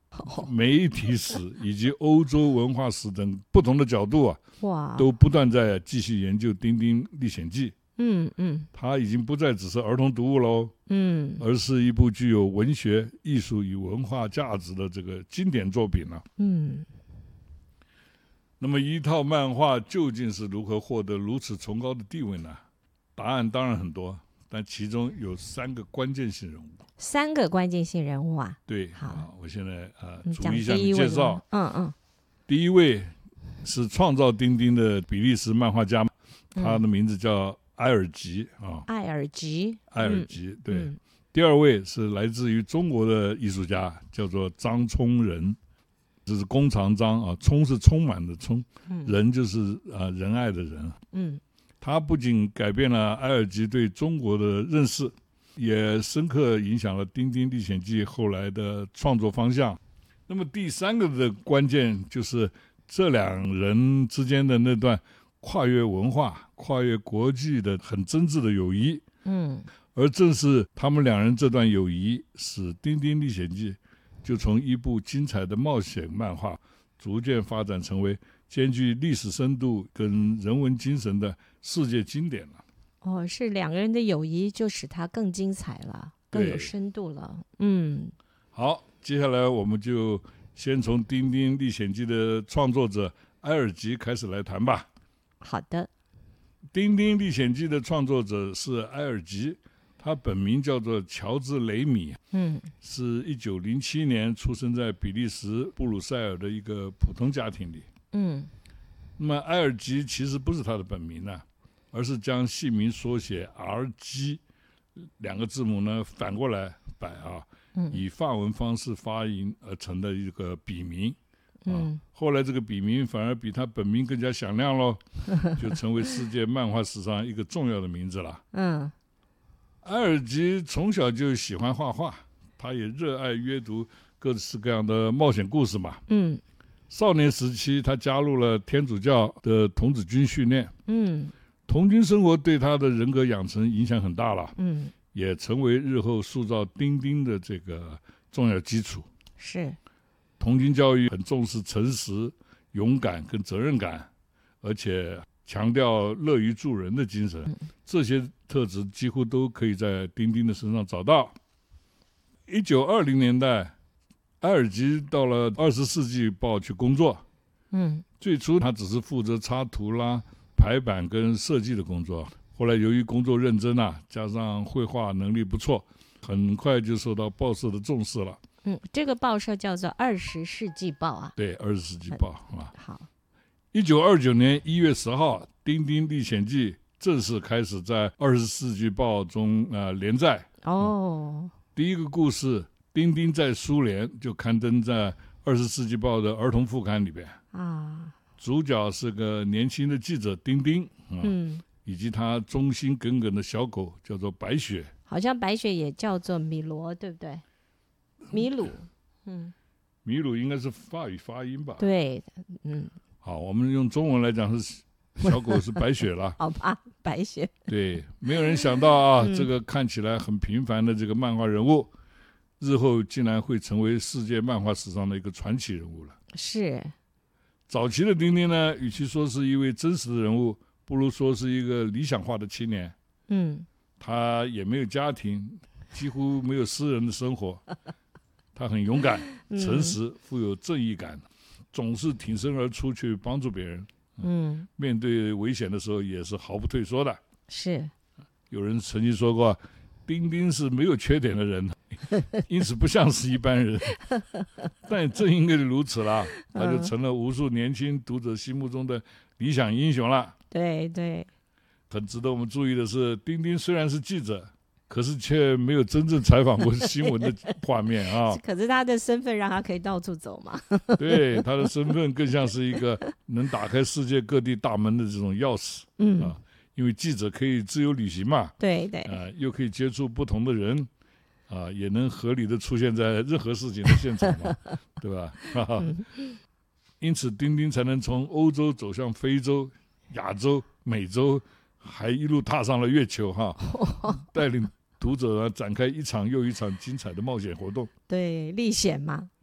媒体史以及欧洲文化史等不同的角度啊， 哇， 都不断在继续研究《丁丁历险记》。它已经不再只是儿童读物喽，而是一部具有文学、艺术与文化价值的这个经典作品了。那么一套漫画究竟是如何获得如此崇高的地位呢？答案当然很多，但其中有3个关键性人物。 3个关键性人物啊？ 对， 好， 我现在逐一向你介绍。第一位是创造丁丁的比利时漫画家，他的名字叫埃尔吉啊。 埃尔吉， 对。第二位是来自于中国的艺术家，叫做张充仁，这是弓长张啊，充是充满的充，仁就是仁爱的仁。他不仅改变了埃尔吉对中国的认识，也深刻影响了《丁丁历险记》后来的创作方向。那么第3个的关键就是这2人之间的那段跨越文化、跨越国际的很真挚的友谊。而正是他们2人这段友谊，使《丁丁历险记》就从一部精彩的冒险漫画，逐渐发展成为兼具历史深度跟人文精神的世界经典了。 是2个人的友谊就使它更精彩了，更有深度了。 好，接下来我们就先从《丁丁历险记》的创作者埃尔吉开始来谈吧。 好的，《 丁丁历险记》的创作者是埃尔吉，他本名叫做乔治·雷米，是1907年出生在比利时布鲁塞尔的一个普通家庭里。那么埃尔吉其实不是他的本名呢，而是将姓名缩写 RG 2个字母呢反过来摆以法文方式发音而成的一个笔名。后来这个笔名反而比他本名更加响亮咯，就成为世界漫画史上一个重要的名字了。埃尔吉从小就喜欢画画，他也热爱阅读各式各样的冒险故事嘛。少年时期他加入了天主教的童子军训练。童军生活对他的人格养成影响很大了。也成为日后塑造丁丁的这个重要基础。 是， 童军教育很重视诚实、勇敢跟责任感，而且强调乐于助人的精神。这些特质几乎都可以在丁丁的身上找到。1920年代，埃尔吉到了20世纪报去工作。最初他只是负责插图啦、排版跟设计的工作。后来由于工作认真加上绘画能力不错，很快就受到报社的重视了。 这个报社叫做20世纪报啊。 对，20世纪报好。 1929年1月10号，《丁丁历险记》正式开始在20世纪报中连载。第一个故事《丁丁在苏联》就刊登在20世纪报的儿童副刊里边。主角是个年轻的记者丁丁。以及他忠心耿耿的小狗叫做白雪， 好像白雪也叫做米罗，对不对？米鲁。 米鲁应该是法语发音吧？ 对。 好，我们用中文来讲是小狗是白雪了。 好吧，白雪。 对，没有人想到这个看起来很平凡的这个漫画人物，日后竟然会成为世界漫画史上的一个传奇人物了。 是。 早期的丁丁呢，与其说是一位真实的人物，不如说是一个理想化的青年。他也没有家庭，几乎没有私人的生活。他很勇敢、诚实、富有正义感，总是挺身而出去帮助别人。面对危险的时候也是毫不退缩的。 是。 有人曾经说过，丁丁是没有缺点的人，因此不像是一般人。但正因为如此啦，他就成了无数年轻读者心目中的理想英雄了。 对对。 很值得我们注意的是，丁丁虽然是记者，可是却没有真正采访过新闻的画面可是他的身份让他可以到处走嘛。 对，他的身份更像是一个能打开世界各地大门的这种钥匙。因为记者可以自由旅行嘛。 对对。 又可以接触不同的人。也能合理的出现在任何事情的现场嘛。对吧？因此丁丁才能从欧洲走向非洲、亚洲、美洲，还一路踏上了月球带领读者展开一场又一场精彩的冒险活动。 对，历险嘛。